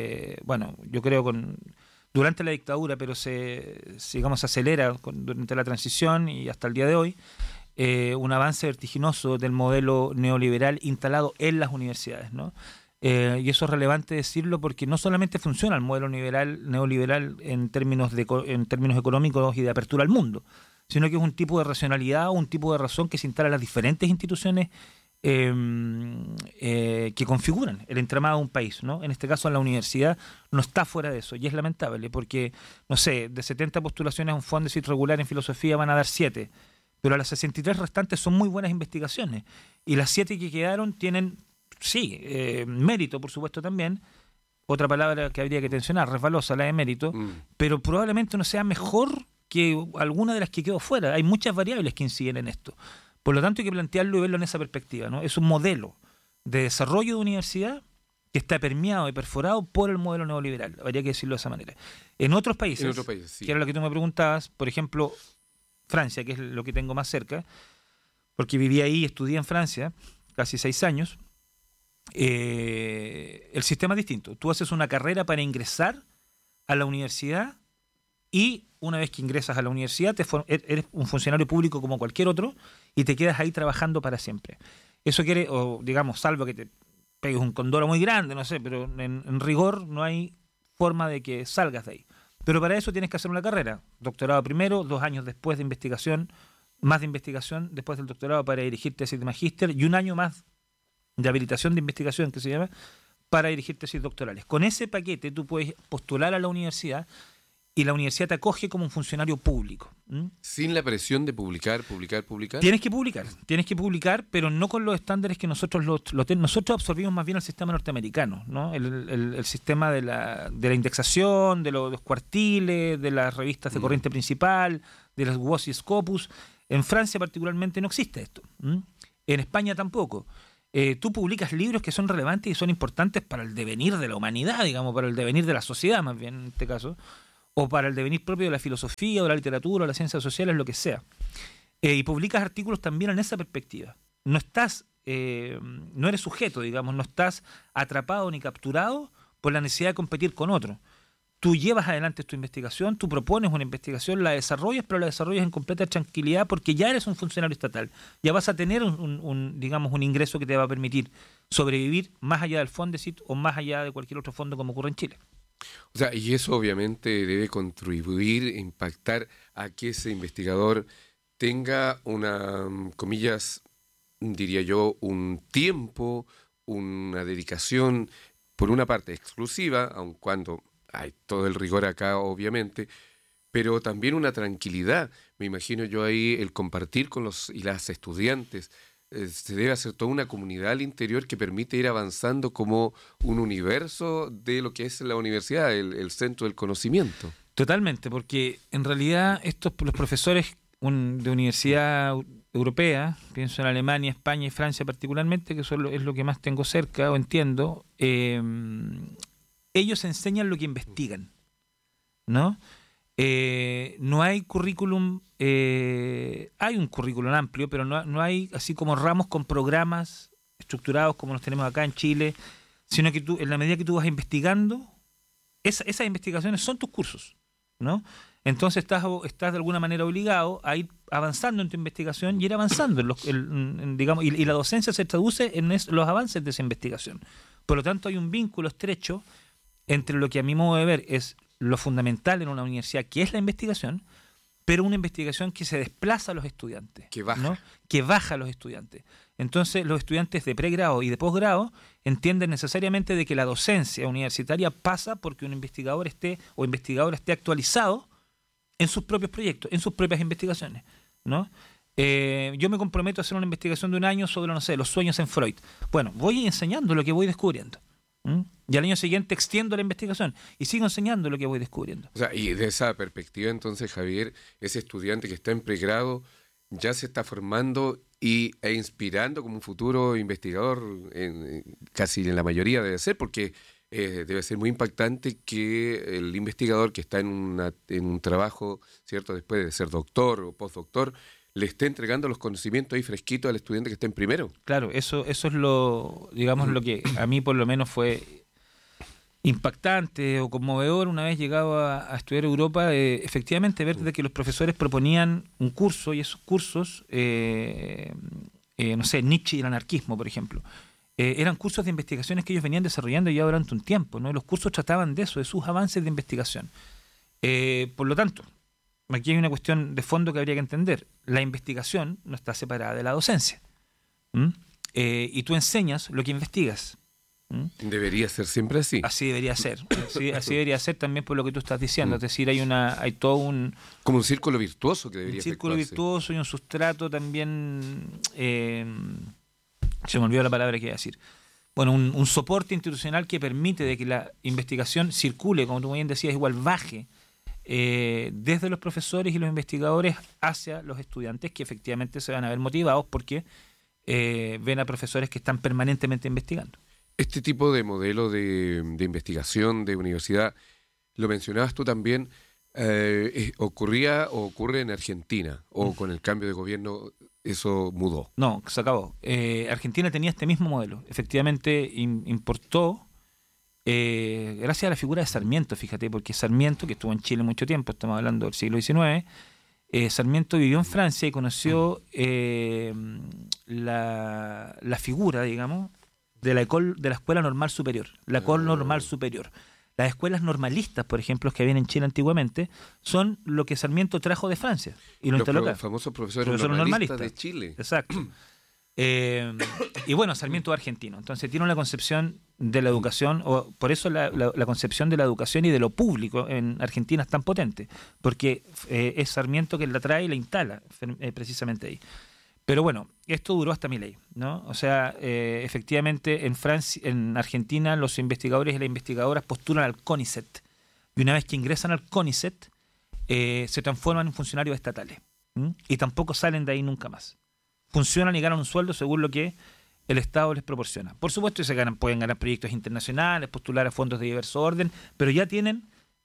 yo creo durante la dictadura, pero se acelera durante la transición y hasta el día de hoy, un avance vertiginoso del modelo neoliberal instalado en las universidades, ¿no? Y eso es relevante decirlo porque no solamente funciona el modelo neoliberal en términos económicos y de apertura al mundo, sino que es un tipo de racionalidad o un tipo de razón que se instala en las diferentes instituciones que configuran el entramado de un país, ¿no? En este caso, la universidad no está fuera de eso, y es lamentable porque, no sé, de 70 postulaciones a un Fondesit regular en filosofía van a dar 7, pero a las 63 restantes son muy buenas investigaciones, y las 7 que quedaron tienen, mérito, por supuesto, también. Otra palabra que habría que mencionar, resbalosa, la de mérito, pero probablemente no sea mejor que alguna de las que quedó fuera. Hay muchas variables que inciden en esto. Por lo tanto, hay que plantearlo y verlo en esa perspectiva, ¿no? Es un modelo de desarrollo de universidad que está permeado y perforado por el modelo neoliberal. Habría que decirlo de esa manera. En otros países, sí, que era lo que tú me preguntabas, por ejemplo, Francia, que es lo que tengo más cerca, porque viví ahí y estudié en Francia casi 6 años, el sistema es distinto. Tú haces una carrera para ingresar a la universidad y una vez que ingresas a la universidad eres un funcionario público como cualquier otro y te quedas ahí trabajando para siempre. Eso quiere, o digamos, salvo que te pegues un condoro muy grande, no sé, pero en rigor no hay forma de que salgas de ahí. Pero para eso tienes que hacer una carrera. Doctorado primero, 2 años después de investigación, más de investigación después del doctorado para dirigir tesis de magíster y 1 año más de habilitación de investigación, que se llama, para dirigir tesis doctorales. Con ese paquete tú puedes postular a la universidad y la universidad te acoge como un funcionario público. Sin la presión de publicar. Tienes que publicar, pero no con los estándares que nosotros nosotros absorbimos más bien el sistema norteamericano, ¿no? El sistema de la indexación, de los cuartiles, de las revistas de corriente principal, de las WOS y Scopus. En Francia particularmente no existe esto. En España tampoco. Tú publicas libros que son relevantes y son importantes para el devenir de la humanidad, digamos, para el devenir de la sociedad más bien en este caso, o para el devenir propio de la filosofía, o de la literatura, o de las ciencias sociales, lo que sea. Y publicas artículos también en esa perspectiva. No eres sujeto, digamos, no estás atrapado ni capturado por la necesidad de competir con otro. Tú llevas adelante tu investigación, tú propones una investigación, la desarrollas, pero la desarrollas en completa tranquilidad porque ya eres un funcionario estatal. Ya vas a tener un ingreso que te va a permitir sobrevivir más allá del Fondesit o más allá de cualquier otro fondo como ocurre en Chile. O sea, y eso obviamente debe contribuir, impactar a que ese investigador tenga comillas, diría yo, un tiempo, una dedicación, por una parte exclusiva, aun cuando hay todo el rigor acá, obviamente, pero también una tranquilidad. Me imagino yo ahí el compartir con los y las estudiantes. Se debe hacer toda una comunidad al interior que permite ir avanzando como un universo de lo que es la universidad, el centro del conocimiento. Totalmente, porque en realidad los profesores de universidad europea, pienso en Alemania, España y Francia particularmente, que es lo que más tengo cerca o entiendo, ellos enseñan lo que investigan, ¿no? No hay currículum, hay un currículum amplio, pero no hay así como ramos con programas estructurados como los tenemos acá en Chile, sino que tú, en la medida que tú vas investigando, esas investigaciones son tus cursos, ¿no? Entonces estás de alguna manera obligado a ir avanzando en tu investigación y ir avanzando, digamos, y la docencia se traduce en los avances de esa investigación. Por lo tanto, hay un vínculo estrecho entre lo que a mi modo de ver es lo fundamental en una universidad, que es la investigación, pero una investigación que se desplaza a los estudiantes. Que baja. ¿no? Que baja a los estudiantes. Entonces, los estudiantes de pregrado y de posgrado entienden necesariamente de que la docencia universitaria pasa porque un investigador esté actualizado en sus propios proyectos, en sus propias investigaciones, ¿no? Yo me comprometo a hacer una investigación de un año sobre, no sé, los sueños en Freud. Bueno, voy enseñando lo que voy descubriendo. Y al año siguiente extiendo la investigación y sigo enseñando lo que voy descubriendo. O sea, y de esa perspectiva, entonces, Javier, ese estudiante que está en pregrado ya se está formando e inspirando como un futuro investigador, casi en la mayoría debe ser, porque debe ser muy impactante que el investigador que está en un trabajo, ¿cierto?, después de ser doctor o postdoctor, le esté entregando los conocimientos ahí fresquitos al estudiante que está en primero. Claro, eso es lo que a mí por lo menos fue impactante o conmovedor una vez llegado a estudiar Europa, efectivamente ver de que los profesores proponían un curso y esos cursos, no sé, Nietzsche y el anarquismo, por ejemplo, eran cursos de investigaciones que ellos venían desarrollando ya durante un tiempo, ¿no? Los cursos trataban de eso, de sus avances de investigación. Por lo tanto, aquí hay una cuestión de fondo que habría que entender. La investigación no está separada de la docencia. Y tú enseñas lo que investigas. Debería ser siempre así. Así debería ser. Así debería ser también por lo que tú estás diciendo. Es decir, hay todo un... Como un círculo virtuoso que debería ser. Un círculo virtuoso y un sustrato también... se me olvidó la palabra que iba a decir. Bueno, un soporte institucional que permite de que la investigación circule, como tú bien decías, igual baje desde los profesores y los investigadores hacia los estudiantes, que efectivamente se van a ver motivados porque ven a profesores que están permanentemente investigando. Este tipo de modelo de investigación de universidad, lo mencionabas tú también, ocurre en Argentina, o con el cambio de gobierno eso mudó. No, se acabó. Argentina tenía este mismo modelo. Efectivamente importó, gracias a la figura de Sarmiento, fíjate, porque Sarmiento, que estuvo en Chile mucho tiempo, estamos hablando del siglo XIX, Sarmiento vivió en Francia y conoció la figura, digamos, de la Escuela Normal Superior, la École Normale Supérieure. Las escuelas normalistas, por ejemplo, que habían en Chile antiguamente, son lo que Sarmiento trajo de Francia y lo instaló acá. Los famosos profesores normalistas de Chile. Exacto. Y bueno, Sarmiento es argentino, entonces tiene una concepción de la educación, o por eso la concepción de la educación y de lo público en Argentina es tan potente, porque es Sarmiento quien la trae y la instala precisamente ahí. Pero bueno, esto duró hasta Milei, ¿no? O sea, efectivamente en Argentina los investigadores y las investigadoras postulan al CONICET, y una vez que ingresan al CONICET se transforman en funcionarios estatales, y tampoco salen de ahí nunca más. Funcionan y ganan un sueldo según lo que el Estado les proporciona. Por supuesto, pueden ganar proyectos internacionales, postular a fondos de diverso orden, pero ya tienen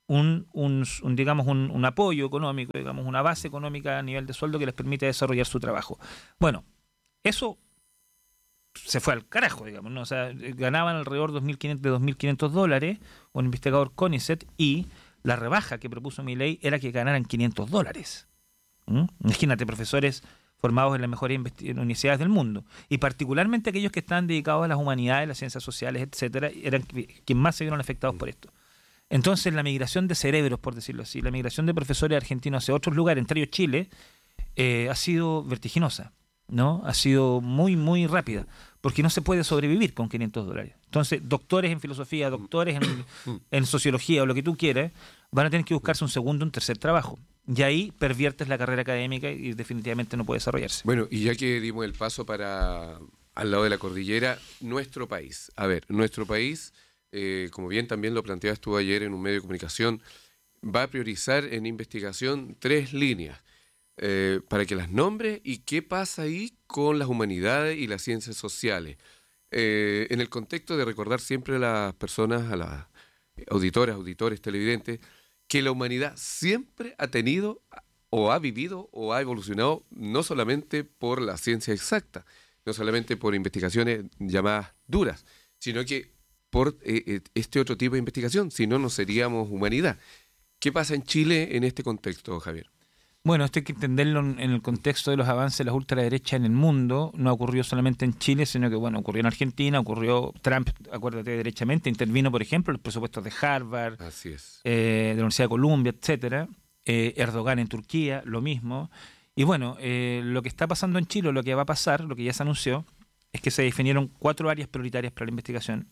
un apoyo económico, digamos, una base económica a nivel de sueldo que les permite desarrollar su trabajo. Bueno, eso se fue al carajo, digamos, ¿no? O sea, ganaban alrededor de $2.500 un investigador CONICET, y la rebaja que propuso Milei era que ganaran $500. Imagínate, profesores formados en las mejores universidades del mundo, y particularmente aquellos que están dedicados a las humanidades, las ciencias sociales, etcétera, eran quienes más se vieron afectados por esto. Entonces, la migración de cerebros, por decirlo así, la migración de profesores argentinos hacia otros lugares, entre ellos Chile, ha sido vertiginosa, ¿no? Ha sido muy, muy rápida, porque no se puede sobrevivir con $500. Entonces, doctores en filosofía, doctores en sociología o lo que tú quieras, van a tener que buscarse un segundo, un tercer trabajo. Y ahí perviertes la carrera académica y definitivamente no puede desarrollarse. Bueno, y ya que dimos el paso para al lado de la cordillera, nuestro país. A ver, nuestro país, como bien también lo planteabas tú ayer en un medio de comunicación, va a priorizar en investigación 3 líneas. Para que las nombre, y qué pasa ahí con las humanidades y las ciencias sociales. En el contexto de recordar siempre a las personas, a las auditores, televidentes, que la humanidad siempre ha tenido o ha vivido o ha evolucionado no solamente por la ciencia exacta, no solamente por investigaciones llamadas duras, sino que por este otro tipo de investigación, si no, no seríamos humanidad. ¿Qué pasa en Chile en este contexto, Javier? Bueno, esto hay que entenderlo en el contexto de los avances de las ultraderechas en el mundo. No ocurrió solamente en Chile, sino que, bueno, ocurrió en Argentina, ocurrió Trump, acuérdate, derechamente, intervino, por ejemplo, en los presupuestos de Harvard, Así es. De la Universidad de Columbia, etcétera. Erdogan en Turquía, lo mismo. Y bueno, lo que está pasando en Chile, lo que va a pasar, lo que ya se anunció, es que se definieron 4 áreas prioritarias para la investigación.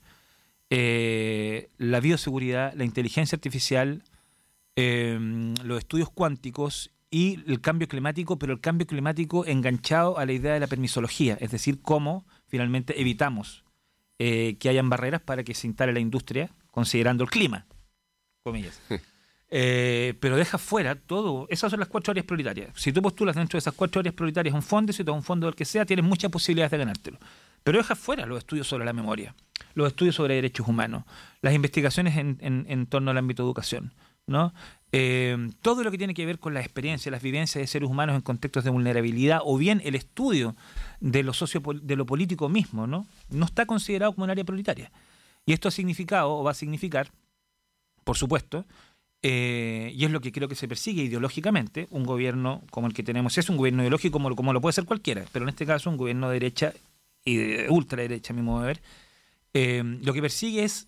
La bioseguridad, la inteligencia artificial, los estudios cuánticos y el cambio climático, pero el cambio climático enganchado a la idea de la permisología, es decir, cómo finalmente evitamos que hayan barreras para que se instale la industria considerando el clima, comillas. Pero deja fuera todo. Esas son las 4 áreas prioritarias. Si tú postulas dentro de esas 4 áreas prioritarias un fondo, si te da un fondo del que sea, tienes muchas posibilidades de ganártelo. Pero deja fuera los estudios sobre la memoria, los estudios sobre derechos humanos, las investigaciones en torno al ámbito de educación, ¿no? Todo lo que tiene que ver con la experiencia, las vivencias de seres humanos en contextos de vulnerabilidad, o bien el estudio de lo político mismo, no está considerado como un área prioritaria. Y esto ha significado, o va a significar, por supuesto, y es lo que creo que se persigue ideológicamente, un gobierno como el que tenemos. Es un gobierno ideológico como lo puede ser cualquiera, pero en este caso un gobierno de derecha y de ultraderecha, a mi modo de ver. Lo que persigue es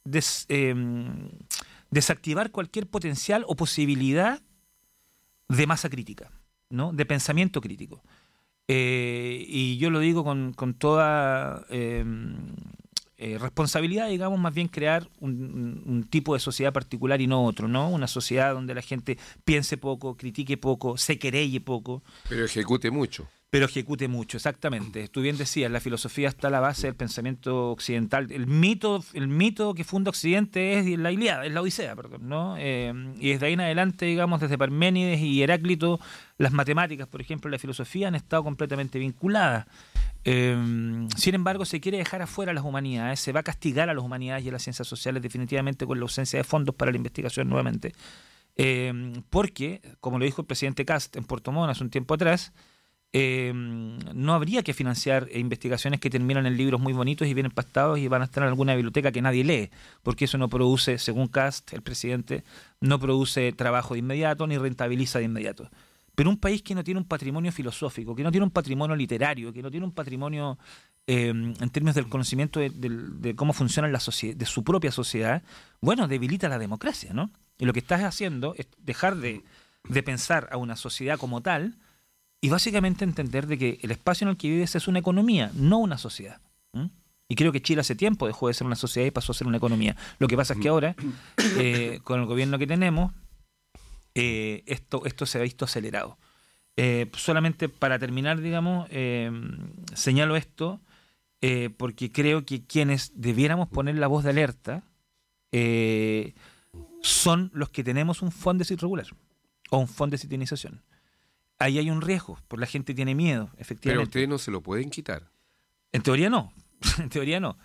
desactivar cualquier potencial o posibilidad de masa crítica, ¿no? De pensamiento crítico. Y yo lo digo con toda responsabilidad, digamos, más bien crear un tipo de sociedad particular y no otro, ¿no? Una sociedad donde la gente piense poco, critique poco, se querelle poco. Pero ejecute mucho. Pero ejecute mucho, exactamente. Tú bien decías, la filosofía está a la base del pensamiento occidental. El mito que funda Occidente es la Ilíada, es la Odisea, perdón, ¿no? Y desde ahí en adelante, digamos, desde Parménides y Heráclito, las matemáticas, por ejemplo, la filosofía han estado completamente vinculadas. Sin embargo, se quiere dejar afuera las humanidades, se va a castigar a las humanidades y a las ciencias sociales definitivamente con la ausencia de fondos para la investigación nuevamente. Porque, como lo dijo el presidente Kast en Puerto Montt hace un tiempo atrás, no habría que financiar investigaciones que terminan en libros muy bonitos y bien empastados y van a estar en alguna biblioteca que nadie lee, porque eso no produce, según Kast, el presidente, no produce trabajo de inmediato ni rentabiliza de inmediato. Pero un país que no tiene un patrimonio filosófico, que no tiene un patrimonio literario, que no tiene un patrimonio en términos del conocimiento de cómo funciona de su propia sociedad, bueno, debilita la democracia, ¿no? Y lo que estás haciendo es dejar de pensar a una sociedad como tal y básicamente entender de que el espacio en el que vives es una economía, no una sociedad. Y creo que Chile hace tiempo dejó de ser una sociedad y pasó a ser una economía. Lo que pasa es que ahora, con el gobierno que tenemos, esto se ha visto acelerado. Solamente para terminar, digamos, señalo esto porque creo que quienes debiéramos poner la voz de alerta son los que tenemos un Fondesit regular o un Fondesit de iniciación. Ahí hay un riesgo, porque la gente tiene miedo, efectivamente. Pero ustedes no se lo pueden quitar. En teoría no, en teoría no.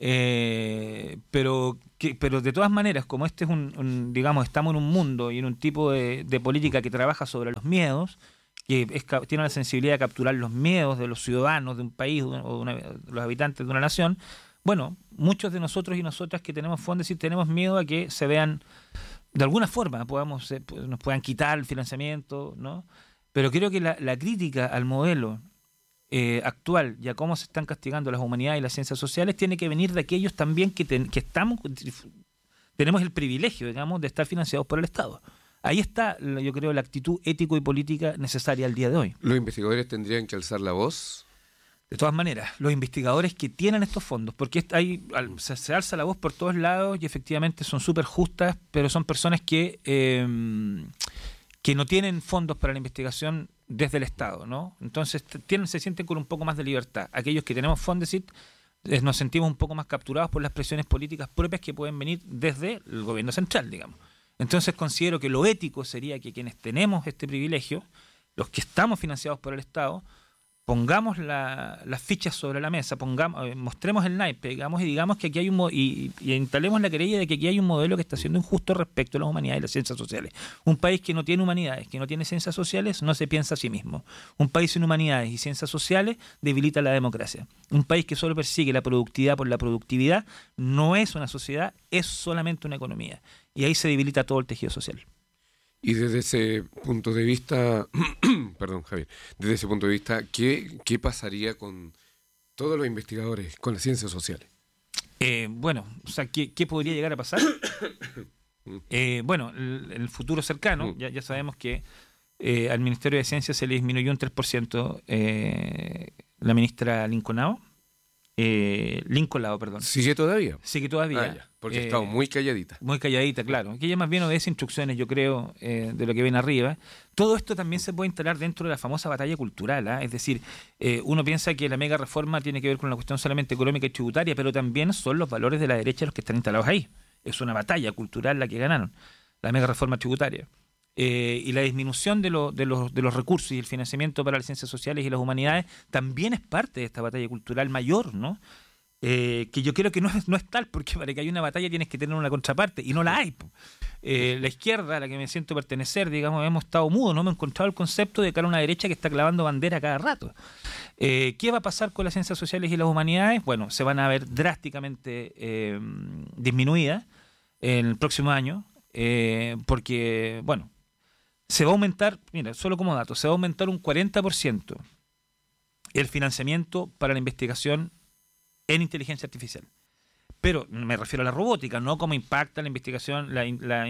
Pero de todas maneras, como este es digamos, estamos en un mundo y en un tipo de política que trabaja sobre los miedos, que tiene la sensibilidad de capturar los miedos de los ciudadanos de un país o de los habitantes de una nación, bueno, muchos de nosotros y nosotras que tenemos Fondesit tenemos miedo a que se vean, de alguna forma, nos puedan quitar el financiamiento, ¿no? Pero creo que la crítica al modelo actual y a cómo se están castigando las humanidades y las ciencias sociales tiene que venir de aquellos también que tenemos el privilegio, digamos, de estar financiados por el Estado. Ahí está, yo creo, la actitud ético y política necesaria al día de hoy. ¿Los investigadores tendrían que alzar la voz? De todas maneras, los investigadores que tienen estos fondos, porque se alza la voz por todos lados y efectivamente son súper justas, pero son personas que no tienen fondos para la investigación desde el Estado, ¿no? Entonces se sienten con un poco más de libertad. Aquellos que tenemos Fondesit nos sentimos un poco más capturados por las presiones políticas propias que pueden venir desde el gobierno central, digamos. Entonces considero que lo ético sería que quienes tenemos este privilegio, los que estamos financiados por el Estado, pongamos las fichas sobre la mesa, mostremos el naipe, digamos, y digamos que aquí hay y instalemos la querella de que aquí hay un modelo que está siendo injusto respecto a las humanidades y las ciencias sociales. Un país que no tiene humanidades, que no tiene ciencias sociales, no se piensa a sí mismo. Un país sin humanidades y ciencias sociales debilita la democracia. Un país que solo persigue la productividad por la productividad no es una sociedad, es solamente una economía. Y ahí se debilita todo el tejido social. Y desde ese punto de vista, perdón, Javier, desde ese punto de vista, ¿qué pasaría con todos los investigadores, con las ciencias sociales? Bueno, o sea, ¿qué podría llegar a pasar? Bueno, en el futuro cercano, ya sabemos que al Ministerio de Ciencia se le disminuyó un 3% la ministra Lincoln Lao, perdón. ¿Sigue todavía? Sigue todavía. Ya, porque ha estado muy calladita. Muy calladita, claro. Que ella más bien obedece instrucciones, yo creo, de lo que viene arriba. Todo esto también se puede instalar dentro de la famosa batalla cultural, ¿eh? Es decir, uno piensa que la mega reforma tiene que ver con una cuestión solamente económica y tributaria, pero también son los valores de la derecha los que están instalados ahí. Es una batalla cultural la que ganaron, la mega reforma tributaria. Y la disminución de los recursos y el financiamiento para las ciencias sociales y las humanidades también es parte de esta batalla cultural mayor, ¿no? Que yo creo que no es tal, porque para que haya una batalla tienes que tener una contraparte, y no la hay. La izquierda, a la que me siento pertenecer, digamos, hemos estado mudos, no hemos encontrado el concepto de cara a una derecha que está clavando bandera cada rato. ¿Qué va a pasar con las ciencias sociales y las humanidades? Bueno, se van a ver drásticamente disminuidas en el próximo año, porque, bueno, se va a aumentar, mira, solo como dato, se va a aumentar un 40% el financiamiento para la investigación en inteligencia artificial. Pero me refiero a la robótica, no cómo impacta la investigación, la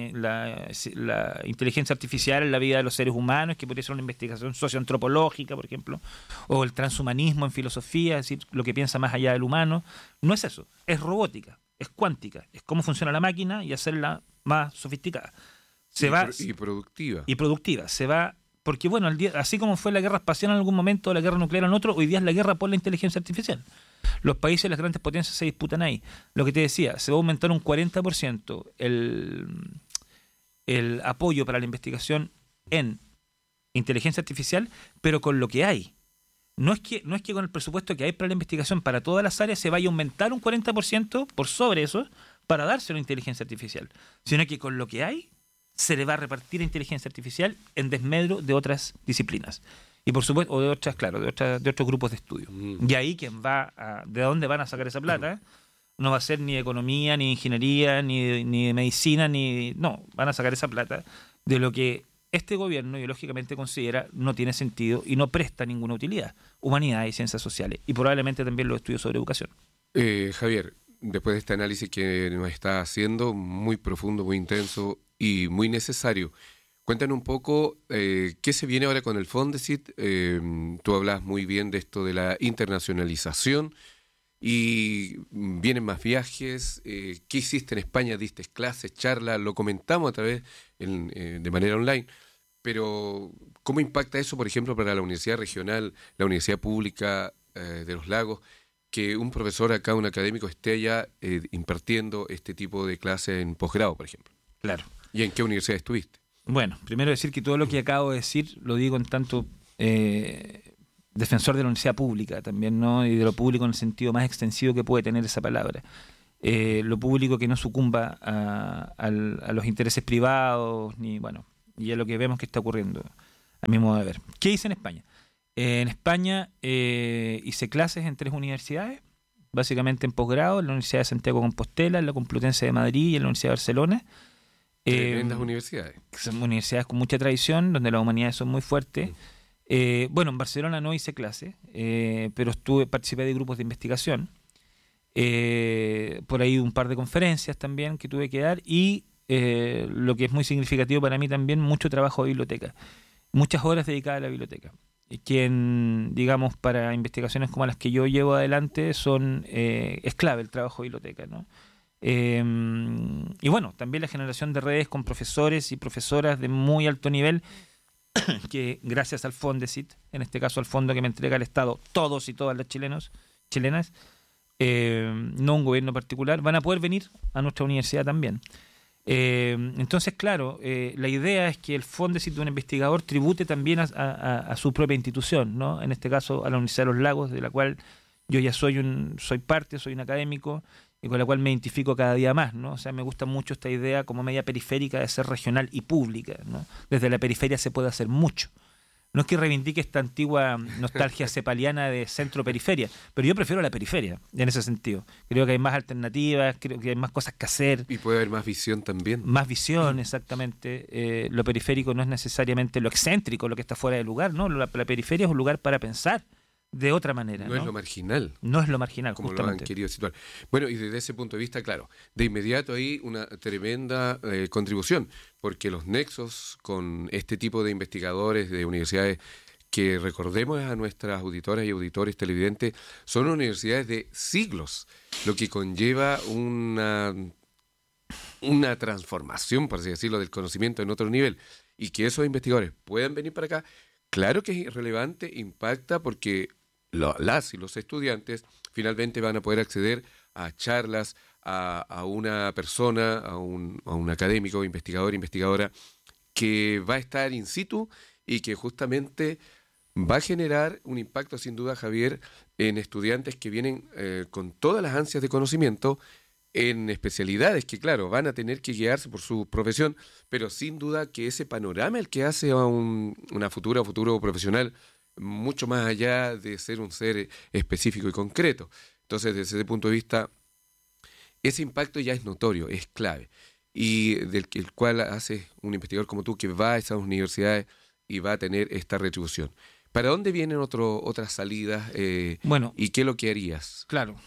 inteligencia artificial en la vida de los seres humanos, que podría ser una investigación socioantropológica, por ejemplo, o el transhumanismo en filosofía, es decir, lo que piensa más allá del humano. No es eso, es robótica, es cuántica, es cómo funciona la máquina y hacerla más sofisticada. Y productiva. Se va, porque bueno, así como fue la guerra espacial en algún momento, la guerra nuclear en otro, hoy día es la guerra por la inteligencia artificial. Los países y las grandes potencias se disputan ahí. Lo que te decía, se va a aumentar un 40% el apoyo para la investigación en inteligencia artificial, pero con lo que hay. No es que con el presupuesto que hay para la investigación para todas las áreas se vaya a aumentar un 40% por sobre eso para darse a la inteligencia artificial, sino que con lo que hay se le va a repartir inteligencia artificial en desmedro de otras disciplinas. Y por supuesto, o de otros grupos de estudio. Y ahí de dónde van a sacar esa plata, no va a ser ni de economía, ni de ingeniería, ni de medicina, van a sacar esa plata de lo que este gobierno ideológicamente considera no tiene sentido y no presta ninguna utilidad. Humanidades y ciencias sociales. Y probablemente también los estudios sobre educación. Javier, después de este análisis que nos está haciendo, muy profundo, muy intenso y muy necesario, cuéntanos un poco qué se viene ahora con el Fondesit. Tú hablas muy bien de esto de la internacionalización. y vienen más viajes. ¿Qué hiciste en España? ¿Diste clases, charlas? Lo comentamos a través de manera online, pero ¿cómo impacta eso, por ejemplo, para la universidad regional, la universidad pública de Los Lagos, que un profesor acá, un académico, esté allá impartiendo este tipo de clases en posgrado, por ejemplo? Claro. ¿Y en qué universidad estuviste? Bueno, primero decir que todo lo que acabo de decir lo digo en tanto defensor de la universidad pública también, ¿no? Y de lo público en el sentido más extensivo que puede tener esa palabra. Lo público que no sucumba a los intereses privados, ni bueno, y a lo que vemos que está ocurriendo, a mi modo de ver. ¿Qué hice en España? En España hice clases en 3 universidades, básicamente en posgrado, en la Universidad de Santiago de Compostela, en la Complutense de Madrid y en la Universidad de Barcelona. Tremendas universidades. Son universidades con mucha tradición, donde las humanidades son muy fuertes. Bueno, en Barcelona no hice clases, pero participé de grupos de investigación. Por ahí un par de conferencias también que tuve que dar y lo que es muy significativo para mí también, mucho trabajo de biblioteca. Muchas horas dedicadas a la biblioteca. Quien, digamos, para investigaciones como las que yo llevo adelante es clave el trabajo de biblioteca, ¿no? Y bueno, también la generación de redes con profesores y profesoras de muy alto nivel que gracias al Fondesit, en este caso al fondo que me entrega el Estado, todos y todas las chilenas, no un gobierno particular, van a poder venir a nuestra universidad también. Entonces, claro, la idea es que el Fondesit de un investigador tribute también a su propia institución, ¿no? En este caso a la Universidad de Los Lagos, de la cual yo ya soy parte, soy un académico y con la cual me identifico cada día más, ¿no? O sea, me gusta mucho esta idea como media periférica de ser regional y pública, ¿no? Desde la periferia se puede hacer mucho. No es que reivindique esta antigua nostalgia cepaliana de centro-periferia, pero yo prefiero la periferia en ese sentido. Creo que hay más alternativas, creo que hay más cosas que hacer. Y puede haber más visión también. Más visión, exactamente. Lo periférico no es necesariamente lo excéntrico, lo que está fuera de lugar, ¿no? La periferia es un lugar para pensar de otra manera. No es lo marginal. No es lo marginal, como justamente. Lo han querido situar. Bueno, y desde ese punto de vista, claro, de inmediato hay una tremenda contribución, porque los nexos con este tipo de investigadores de universidades, que recordemos a nuestras auditoras y auditores televidentes, son universidades de siglos, lo que conlleva una transformación, por así decirlo, del conocimiento en otro nivel, y que esos investigadores puedan venir para acá. Claro que es relevante, impacta, porque las y los estudiantes finalmente van a poder acceder a charlas, a una persona, a un académico, investigador, investigadora, que va a estar in situ y que justamente va a generar un impacto, sin duda, Javier, en estudiantes que vienen con todas las ansias de conocimiento en especialidades que, claro, van a tener que guiarse por su profesión, pero sin duda que ese panorama el que hace a una futuro profesional mucho más allá de ser un ser específico y concreto. Entonces, desde ese punto de vista, ese impacto ya es notorio, es clave, y el cual hace un investigador como tú que va a esas universidades y va a tener esta retribución. ¿Para dónde vienen otras salidas? Bueno, ¿y qué es lo que harías? Claro.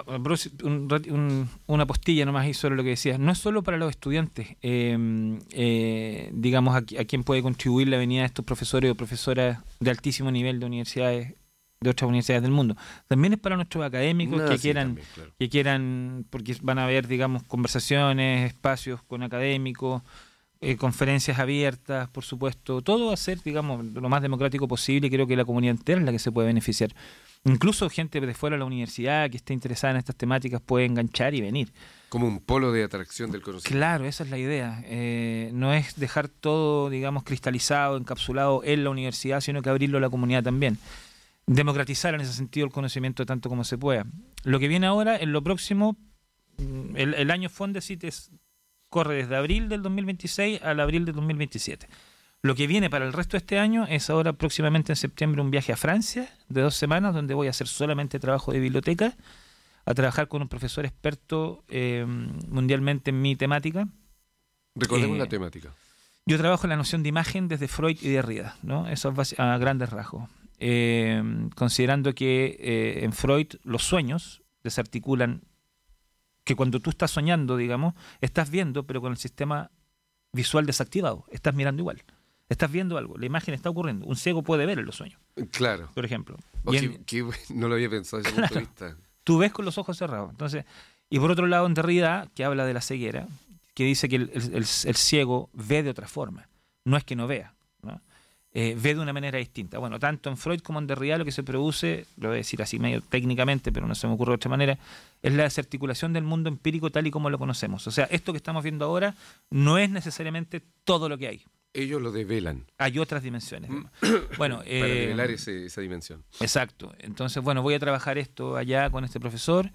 Una postilla nomás ahí sobre lo que decías. No es solo para los estudiantes, digamos, a quien puede contribuir la venida de estos profesores o profesoras de altísimo nivel de universidades, de otras universidades del mundo. También es para nuestros académicos que quieran, porque van a haber, digamos, conversaciones, espacios con académicos, conferencias abiertas, por supuesto. Todo va a ser, digamos, lo más democrático posible, y creo que la comunidad entera es la que se puede beneficiar. Incluso gente de fuera de la universidad que esté interesada en estas temáticas puede enganchar y venir. Como un polo de atracción del conocimiento. Claro, esa es la idea. No es dejar todo, digamos, cristalizado, encapsulado en la universidad, sino que abrirlo a la comunidad también. Democratizar en ese sentido el conocimiento tanto como se pueda. Lo que viene ahora, en lo próximo, el año Fondesit corre desde abril del 2026 al abril del 2027. Lo que viene para el resto de este año es ahora próximamente en septiembre un viaje a Francia de 2 semanas, donde voy a hacer solamente trabajo de biblioteca, a trabajar con un profesor experto mundialmente en mi temática. Recordemos la temática. Yo trabajo en la noción de imagen desde Freud y Derrida, ¿no? Eso es a grandes rasgos. Considerando que en Freud los sueños desarticulan, que cuando tú estás soñando, digamos, estás viendo, pero con el sistema visual desactivado, estás mirando igual. Estás viendo algo, la imagen está ocurriendo. Un ciego puede ver en los sueños. Claro. Por ejemplo. No lo había pensado desde ese punto de vista. tú ves con los ojos cerrados. Entonces, y por otro lado, en Derrida, que habla de la ceguera, que dice que el ciego ve de otra forma. No es que no vea, ¿no? Ve de una manera distinta. Bueno, tanto en Freud como en Derrida lo que se produce, lo voy a decir así medio técnicamente, pero no se me ocurre de otra manera, es la desarticulación del mundo empírico tal y como lo conocemos. O sea, esto que estamos viendo ahora no es necesariamente todo lo que hay. Ellos lo develan. Hay otras dimensiones. Bueno, para develar esa dimensión. Exacto. Entonces, bueno, voy a trabajar esto allá con este profesor.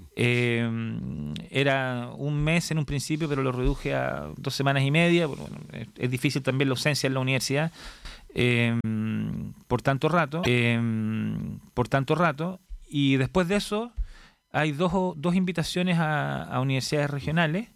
Era un mes en un principio, pero lo reduje a 2 semanas y media. Bueno, es difícil también la ausencia en la universidad por tanto rato. Y después de eso hay dos invitaciones a universidades regionales